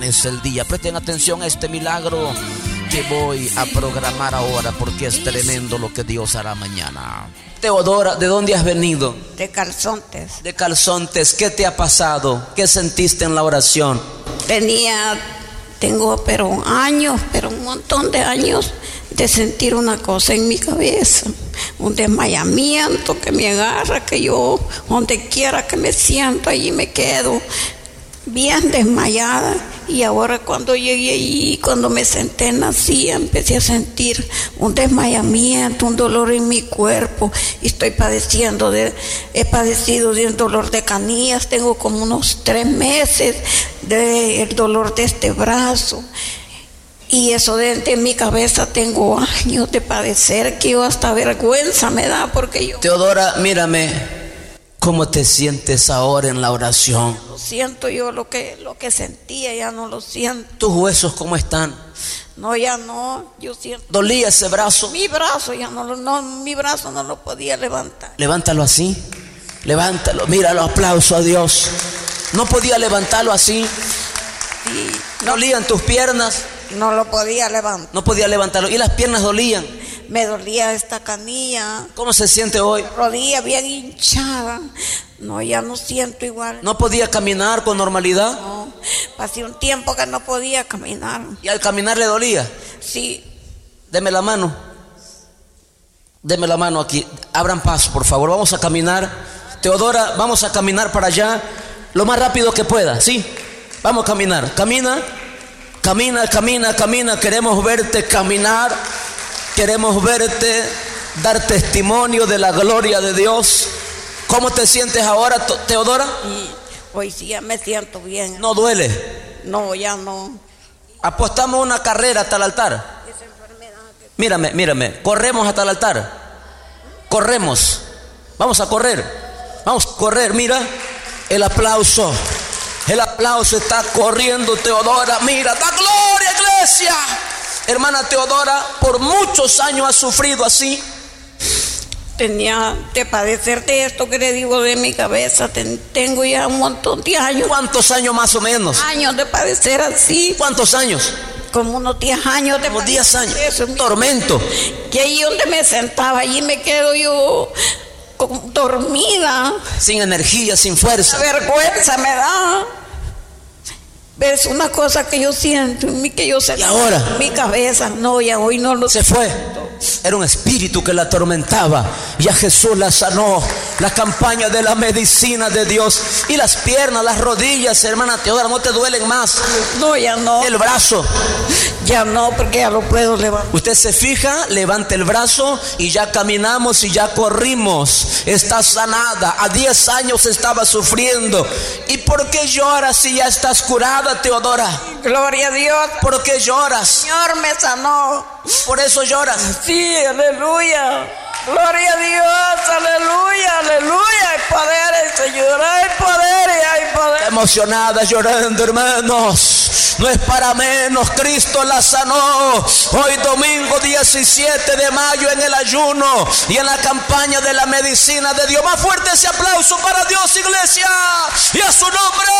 amanece el día. Presten atención a este milagro que voy a programar ahora, porque es tremendo lo que Dios hará mañana. Teodora, ¿de dónde has venido? De Calzontes. De Calzontes. ¿Qué te ha pasado? ¿Qué sentiste en la oración? Tengo un montón de años de sentir una cosa en mi cabeza, un desmayamiento que me agarra, que yo donde quiera que me siento allí me quedo bien desmayada. Y ahora cuando llegué allí, cuando me senté en la silla, empecé a sentir un desmayamiento, un dolor en mi cuerpo, y he padecido de un dolor de canillas. Tengo como unos 3 meses del dolor de este brazo. Y eso de mi cabeza tengo años de padecer, que yo hasta vergüenza me da, porque yo... Teodora, mírame. ¿Cómo te sientes ahora en la oración? Lo siento yo, lo que sentía ya no lo siento. ¿Tus huesos cómo están? No, ya no, yo siento... ¿Dolía ese brazo? Mi brazo ya mi brazo no lo podía levantar. Levántalo así, levántalo, míralo, aplauso a Dios. ¿No podía levantarlo así? Sí. ¿Dolían tus piernas? No lo podía levantar. No podía levantarlo. ¿Y las piernas dolían? Me dolía esta canilla. ¿Cómo se siente hoy? Rodilla bien hinchada. No, ya no siento igual. ¿No podía caminar con normalidad? No, pasé un tiempo que no podía caminar. ¿Y al caminar le dolía? Sí. Deme la mano. Deme la mano aquí. Abran paso, por favor. Vamos a caminar. Teodora, vamos a caminar para allá lo más rápido que pueda, ¿sí? Vamos a caminar. Camina. Camina, camina, camina. Queremos verte caminar. Queremos verte dar testimonio de la gloria de Dios. ¿Cómo te sientes ahora, Teodora? Hoy sí ya me siento bien. ¿No duele? No, ya no. Apostamos una carrera hasta el altar. Esa enfermedad que... Mírame. Corremos hasta el altar. Corremos. Vamos a correr. Vamos a correr. Mira el aplauso. El aplauso está corriendo, Teodora. Mira, da gloria, iglesia. Hermana Teodora, por muchos años ha sufrido así. Tenía de padecer de esto que le digo de mi cabeza. Tengo ya un montón de años. ¿Cuántos años más o menos? Años de padecer así. ¿Cuántos años? Como unos 10 años de como 10 años. Eso, un tormento. Que allí donde me sentaba, allí me quedo yo dormida. Sin energía, sin fuerza. La vergüenza me da. Es una cosa que yo siento en mí, que yo sé. ¿Y ahora? En mi cabeza, no, ya hoy no lo... Se fue. Era un espíritu que la atormentaba. Y a Jesús la sanó. La campaña de la medicina de Dios. Y las piernas, las rodillas, hermana Teodora, ¿no te duelen más? No, ya no. El brazo. Ya no, porque ya lo puedo levantar. Usted se fija, levanta el brazo y ya caminamos y ya corrimos. Está sanada. A 10 años estaba sufriendo. ¿Y por qué lloras si ya estás curada, Teodora? Gloria a Dios. ¿Por qué lloras? Señor me sanó. ¿Por eso lloras? Sí, aleluya. Gloria a Dios, aleluya, aleluya. Hay poder, Señor, hay poder y hay poder. Emocionada, llorando, hermanos. No es para menos, Cristo la sanó. Hoy domingo 17 de mayo en el ayuno y en la campaña de la medicina de Dios. Más fuerte ese aplauso para Dios, iglesia. Y a su nombre.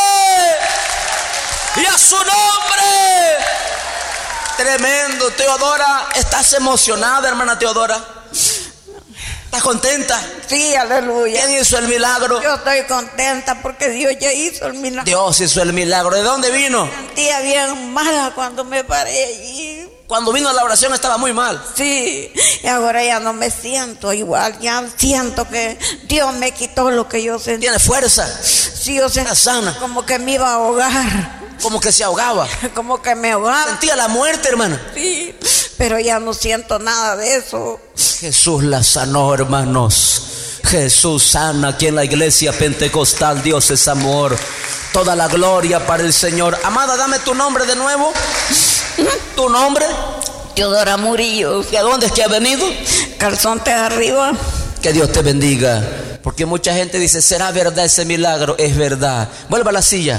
Y a su nombre. Tremendo, Teodora. ¿Estás emocionada, hermana Teodora? ¿Estás contenta? Sí, aleluya. ¿Quién hizo el milagro? Yo estoy contenta porque Dios ya hizo el milagro. Dios hizo el milagro. ¿De dónde vino? Me sentía bien mala cuando me paré allí. Cuando vino a la oración estaba muy mal. Sí, y ahora ya no me siento igual. Ya siento que Dios me quitó lo que yo sentía. Tiene fuerza. Sí, yo sentía sana. Como que me iba a ahogar. Como que se ahogaba. Como que me ahogaba. Sentía la muerte, hermana. Sí, pero ya no siento nada de eso. Jesús la sanó, hermanos. Jesús sana. Aquí en la iglesia pentecostal, Dios es amor. Toda la gloria para el Señor. Amada, dame tu nombre de nuevo. ¿Tu nombre? Teodora Murillo. ¿Y a dónde es que ha venido? Calzontes arriba. Que Dios te bendiga. Porque mucha gente dice, ¿será verdad ese milagro? Es verdad. Vuelva a la silla.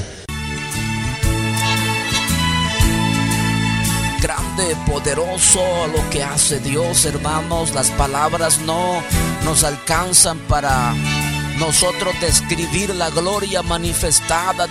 Grande, poderoso lo que hace Dios, hermanos. Las palabras no nos alcanzan para nosotros describir la gloria manifestada